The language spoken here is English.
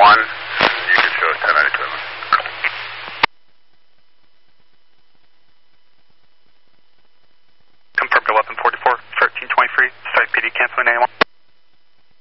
1, you can show 1092. Confirmed to weapon 44, 1323, site PD canceling A1.